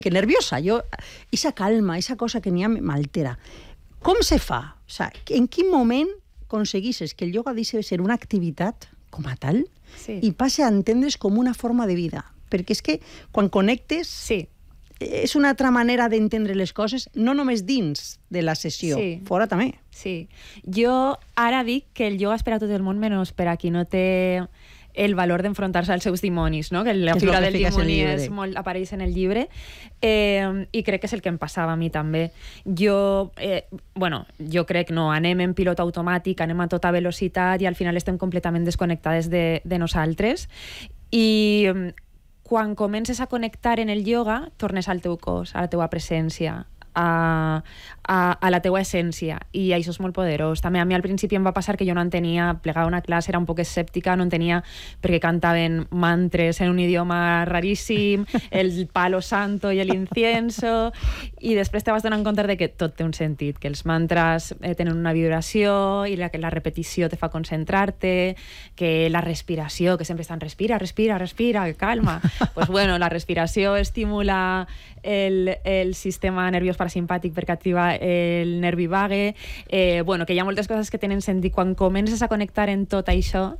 que nerviosa. Esa calma, esa cosa que n'hi ha m'altera. Com se fa? O sea, en quin moment aconseguisses que el yoga deixi de ser una activitat com a tal i passi a entendre's com una forma de vida? Perquè és que quan connectes és una altra manera d'entendre les coses, no només dins de la sessió, fora també. Sí. Jo ara dic que el yoga és per a tot el món menys per a qui no té el valor d'enfrontar-se als seus dimonis, no? Que la figura del dimoni apareix en el llibre, i crec que és el que em passava a mi també. Jo crec, anem en pilot automàtic, anem a tota velocitat i al final estem completament desconnectades de nosaltres, i quan comences a connectar en el yoga tornes al teu cos, a la teua presència, a la teua essència, i això és molt poderós. També a mi al principi em va passar que jo no entenia, plegava una classe, era un poc escèptica, no entenia perquè cantaven mantres en un idioma raríssim, el palo santo i l'incienso, i després te vas donant compte de que tot té un sentit, que els mantres tenen una vibració i que la repetició te fa concentrar-te, que la respiració, que sempre estan respira, calma. Pues bueno, la respiració estimula el sistema nerviós parasimpàtic perquè activa el nervi vague, que hi ha moltes coses que tenen sentit. Quan comences a connectar en tot això,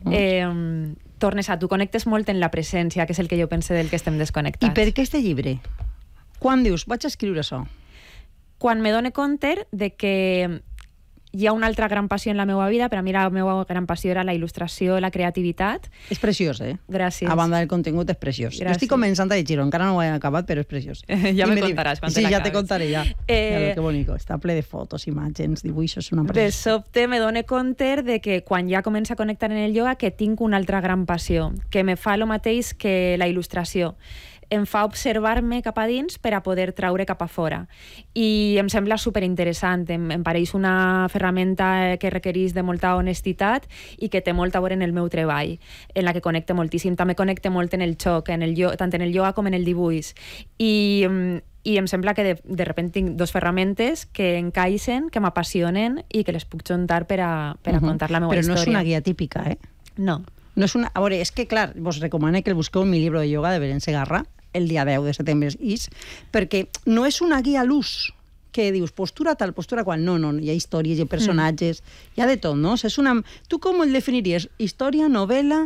tu connectes molt en la presència, que és el que jo pense del que estem desconnectats. I per què este llibre? Quan dius, vaig a escriure això? Quan me dono compte de que hi ha una altra gran passió en la meva vida. Per a mi la meva gran passió era la il·lustració, la creativitat. És preciós, Gràcies. A banda del contingut és preciós. Gràcies. Estic començant a llegir-ho, encara no ho he acabat, però és preciós. Ja me contaràs quan te l'acabes. Sí, ja te contaré, ja. Que bonico. Està ple de fotos, imatges, dibuixos, una preciós. De sobte me dono compte de que quan ja començo a connectar en el yoga que tinc una altra gran passió, que me fa el mateix que la il·lustració. Em fa observar-me cap a dins per a poder traure cap a fora. I em sembla superinteressant. Em pareix una ferramenta que requereix de molta honestitat i que té molt a veure en el meu treball, en la que connecte moltíssim. També connecte molt en el xoc, tant en el yoga com en el dibuix. I em sembla que de repente tinc dos ferramentes que encaixen, que m'apassionen i que les puc juntar per a contar la meva història. Però no és una guia típica, No. No és una... A veure, és que, clar, vos recomano que el busqueu en mi llibre de yoga de Belén Segarra, el dia 10 de setembre, perquè no és una guia a l'ús que dius postura tal, postura qual. No, hi ha històries, hi ha personatges, hi ha de tot, no? És una... Tu com el definiries? Història, novel·la...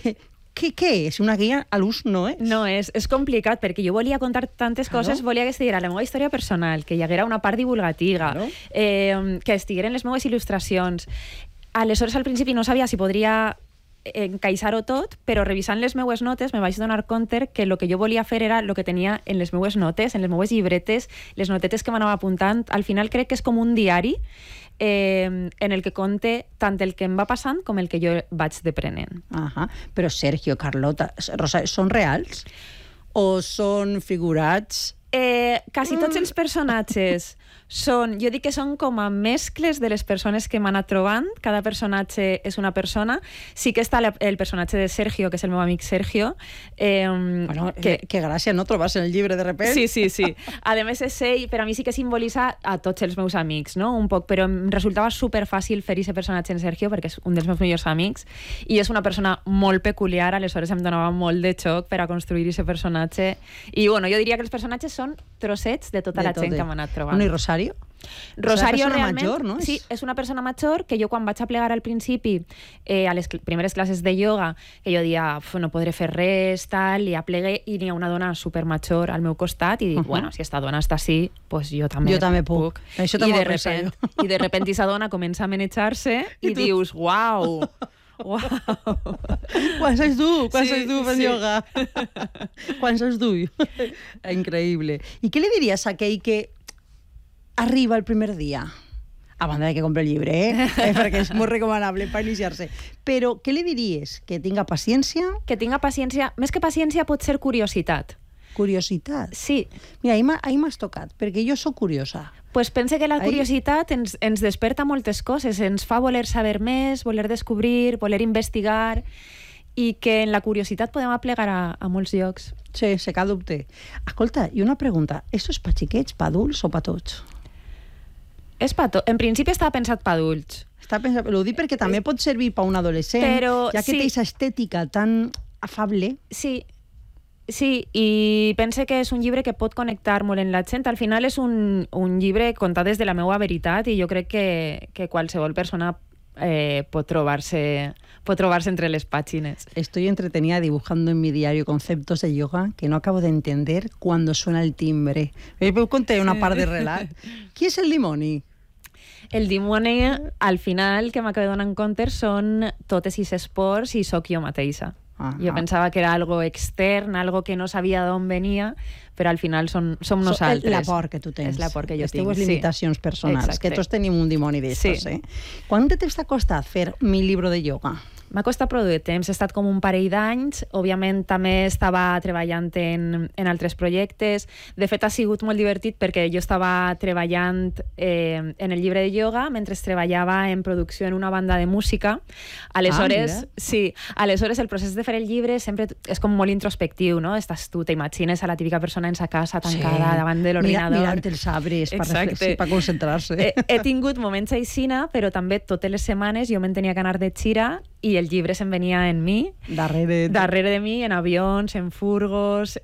Què és? Una guia a l'ús no és? No, és complicat, perquè jo volia contar tantes coses, volia que estiguera la meva història personal, que hi haguera una part divulgativa, que estigueren les meves il·lustracions. Aleshores, al principi no sabia si podria encaixar-ho tot, però revisant les meues notes me vaig donar compte que el que jo volia fer era el que tenia en les meues notes, en les meues llibretes, les notetes que m'anava apuntant. Al final crec que és com un diari en el que conte tant el que em va passant com el que jo vaig deprenent. Però Sergio, Carlota, Rosa, són reals? O són figurats? Quasi tots els personatges jo dic que són com a mescles de les persones que m'han anat trobant. Cada personatge és una persona. Sí que està el personatge de Sergio, que és el meu amic Sergio. Que gràcia, no trobar-se en el llibre de repente. Sí. A més, és ell, per a mi sí que simbolitza a tots els meus amics, no? Un poc, però em resultava superfàcil fer aquest personatge en Sergio perquè és un dels meus millors amics i és una persona molt peculiar, aleshores em donava molt de xoc per a construir aquest personatge. I jo diria que els personatges són trossets de tota la gent que m'ha anat trobant. I Rosario? Rosario realment... Major, no? Sí, és una persona major que jo quan vaig a plegar al principi a les primeres classes de yoga, que jo dia no podré fer res, tal, i aplegué i n'hi ha una dona supermajor al meu costat i dic, bueno, si esta dona està així, pues jo també puc. Això també ho penso jo. I de repente aquesta dona comença a manejar-se i dius, uau! Quan sois tu fent yoga? Quan sois tu? Increïble. I què li diries a aquell que arriba el primer dia? A banda de que compre el llibre, perquè és molt recomanable per iniciar-se. Però què li diries? Que tinga paciència? Que tinga paciència. Més que paciència pot ser curiositat. Curiositat? Sí. Mira, ahir m'has tocat, perquè jo sóc curiosa. Pues pense que la curiositat ens desperta moltes coses, ens fa voler saber més, voler descobrir, voler investigar, i que en la curiositat podem aplegar a molts llocs. Sí, se cap dubte. Escolta, i una pregunta, esto és pa xiquets, pa adults o pa tots? En principi estava pensat per adults. Ho dic perquè també pot servir per un adolescent, ja que té aquesta estètica tan afable. Sí, Sí, i pense que és un llibre que pot connectar molt amb la gent. Al final és un llibre contat des de la meva veritat i jo crec que qualsevol persona pot trobar-se entre les pàgines. Estoy entretenida dibujando en mi diario conceptos de yoga que no acabo de entender cuando suena el timbre. Puc contar una part de relat? Qui és el dimoni? El dimoni, al final, que m'acabo donant compte, són totes i esports i sóc jo mateixa. Jo pensava que era algo extern, algo que no sabia d'on venia, però al final som nosaltres. La por que tu tens. És la por que jo tinc. Les teves limitacions personals, exacte. que tots tenim un dimoni d'estos, Quant de temps t'ha costat fer mi llibre de yoga? M'ha costat prou de temps, he estat com un parell d'anys, òbviament també estava treballant en altres projectes, de fet ha sigut molt divertit perquè jo estava treballant en el llibre de yoga mentre treballava en producció en una banda de música, aleshores el procés de fer el llibre sempre és com molt introspectiu, no? Estàs tu, t'imagines a la típica persona en sa casa tancada davant de l'ordinador. Mirant els arbres per concentrar-se. He tingut moments aixina, però també totes les setmanes jo me'n tenia que anar de gira i el llibre se'n venia en mi, darrere de mi, en avions, en furgos,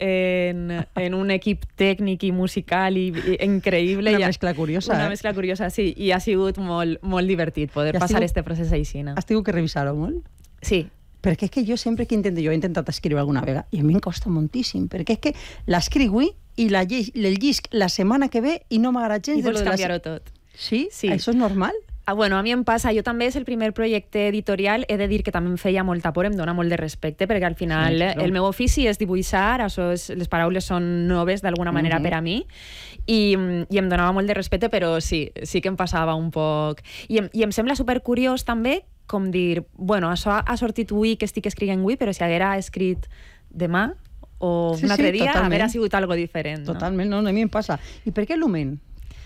en un equip tècnic i musical increïble. Una mescla curiosa. Una mescla curiosa, sí, i ha sigut molt divertit poder passar este procés aixina. Has tingut que revisar-ho molt? Sí. Perquè és que jo sempre que he intentat escriure alguna vegada, i a mi em costa moltíssim, perquè és que l'escriu i el llisc la setmana que ve i no m'agrada gens. I vols canviar-ho tot. Sí? Això és normal? Bueno, a mi em passa, jo també és el primer projecte editorial, he de dir que també em feia molta por, em dona molt de respecte, perquè al final el meu ofici és dibuixar, les paraules són noves d'alguna manera per a mi, i em donava molt de respecte, però sí que em passava un poc. I em sembla supercuriós també, com dir, bueno, això ha sortit avui que estic escrivint avui, però si haguera escrit demà o un altre dia, haguera sigut algo diferent. Totalment, no, a mi em passa. I per què Lumen?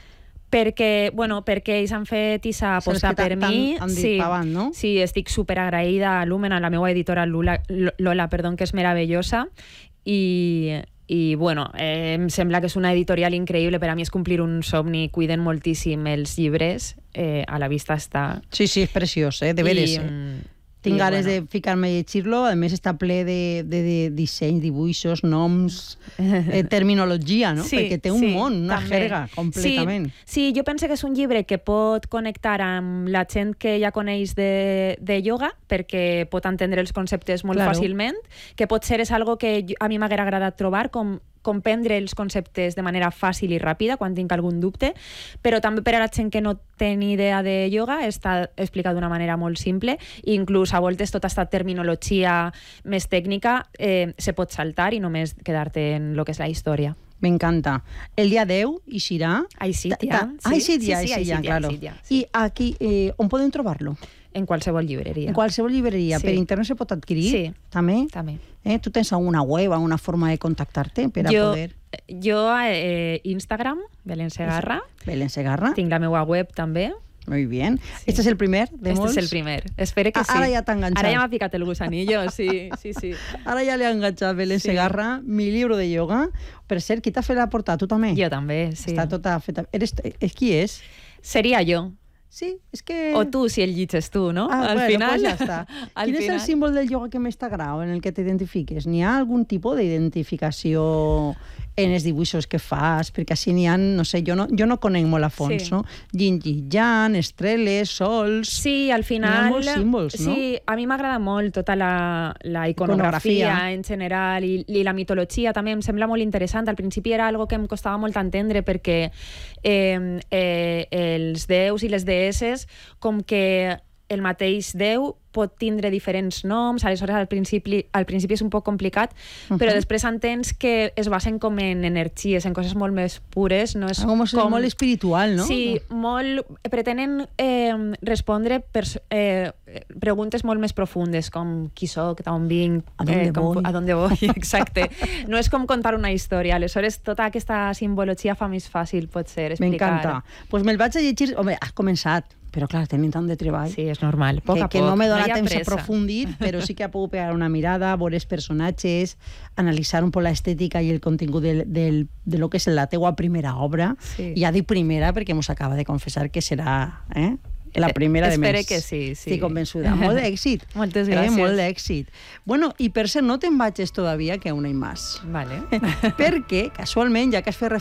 Perquè ells han fet aquesta aposta per mi. Sí, estic superagraïda a Lumen, a la meva editora Lola, que és meravellosa, i bueno, em sembla que és una editorial increïble. Per a mi és complir un somni, cuiden moltíssim els llibres, a la vista està. Sí, és preciós, de veres. Tinc ganes de ficar-me a llegir-lo. A més, està ple de disseny, dibuixos, noms, terminologia, no? Perquè té un món, una jerga, completament. Sí, jo penso que és un llibre que pot connectar amb la gent que ja coneix de yoga, perquè pot entendre els conceptes molt fàcilment, que potser és algo que a mi m'haguera agradat trobar, com comprendre els conceptes de manera fàcil i ràpida quan tinc algun dubte, però també per a la gent que no té ni idea de yoga està explicat d'una manera molt simple, i inclús a voltes tota aquesta terminologia més tècnica se pot saltar i només quedar-te en el que és la història. M'encanta. El dia 10 eixirà... Aixitia, claro. I aquí, on podem trobar-lo? En qualsevol llibreria. En qualsevol llibreria. Sí. Per internet se pot adquirir? Sí. També? També. Tu tens alguna web, alguna forma de contactar-te per a poder... Jo a Instagram, Belén Segarra. Belén Segarra. Tinc la meva web també. Muy bien. Sí. Este es el primer de molts? Este és el primer. Espero que sí. Ara ja t'ha enganxat. Ara ja m'ha picat el gusanillo, sí. Ara ja li ha enganxat Belén Segarra, mi libro de yoga. Per cert, qui t'ha fet la portada? Tu també? Jo també, sí. Està tota feta... Qui és? Seria jo. Sí, és que... O tu, si el llitges tu, no? Al final... Pues ja està. Quin és el símbol del yoga que més t'agrada, en el que t'identifiques? N'hi ha algun tipus d'identificació en els dibuixos que fas? Perquè així n'hi ha, no sé, jo no conec molt a fons, no? Yin i yang, estreles, sols... Sí, al final... N'hi ha molts símbols, no? Sí, a mi m'agrada molt tota la iconografia en general i la mitologia també em sembla molt interessant. Al principi era algo que em costava molt entendre perquè els déus i les deesses, com que el mateix déu pot tindre diferents noms, aleshores al principi és un poc complicat, però després entens que es basen com en energies, en coses molt més pures. No és molt espiritual, no? Sí, pretenen respondre preguntes molt més profundes, com qui soc, d'on vinc, a dónde voy, exacte. No és com contar una història, aleshores tota aquesta simbologia fa més fàcil, potser, explicar. M'encanta. Doncs me'l vaig a llegir... Home, has començat, però clar, tenim tant de treball. Sí, és normal, poc a poc. Que no me dona temps a aprofundir, però sí que ha pogut pegar una mirada, veure els personatges, analitzar un poc l'estètica i el contingut de lo que és la teua primera obra. I ja dic primera perquè mos acaba de confessar que serà La primera de Espero més. que sí. Estic convençuda. Molt d'èxit. Moltes gràcies. Molt d'èxit. Bueno, i per cert, no te'n vagis todavía, que aún hay más. Vale. Perquè, casualment, ja que has fet